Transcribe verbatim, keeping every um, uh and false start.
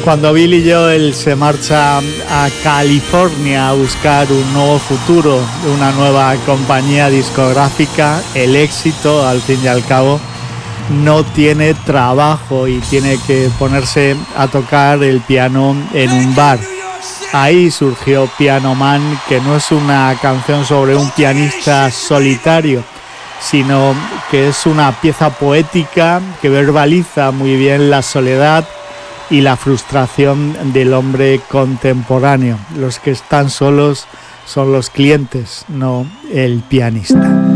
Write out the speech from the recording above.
Cuando Billy Joel se marcha a California a buscar un nuevo futuro, una nueva compañía discográfica, el éxito, al fin y al cabo, no tiene trabajo y tiene que ponerse a tocar el piano en un bar. Ahí surgió Piano Man, que no es una canción sobre un pianista solitario, sino que es una pieza poética que verbaliza muy bien la soledad y la frustración del hombre contemporáneo. Los que están solos son los clientes, no el pianista.